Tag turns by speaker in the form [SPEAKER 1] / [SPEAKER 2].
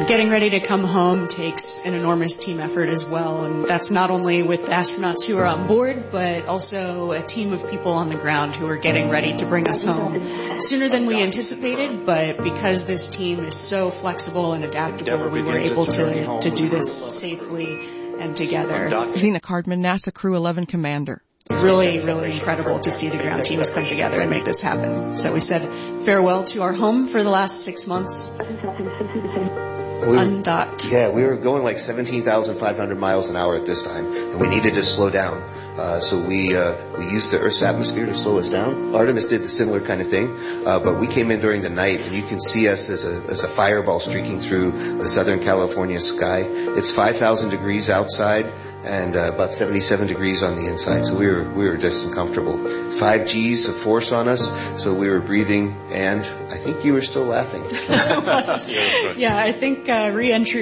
[SPEAKER 1] Getting ready to come home takes an enormous team effort as well, and that's not only with the astronauts who are on board, but also a team of people on the ground who are getting ready to bring us home sooner than we anticipated, but because this team is so flexible and adaptable, we were able to do this safely and together.
[SPEAKER 2] Zena Cardman, NASA Crew 11 commander.
[SPEAKER 1] Really, really incredible to see the ground teams come together and make this happen. So we said farewell to our home for the last 6 months. Undocked.
[SPEAKER 3] Yeah, we were going like 17,500 miles an hour at this time, and we needed to slow down. So we used the Earth's atmosphere to slow us down. Artemis did the similar kind of thing, but we came in during the night, and you can see us as a fireball streaking through the Southern California sky. It's 5,000 degrees outside and about 77 degrees on the inside, so we were just uncomfortable. 5 Gs of force on us, so we were breathing, and I think you were still laughing.
[SPEAKER 1] Yeah, I think re-entry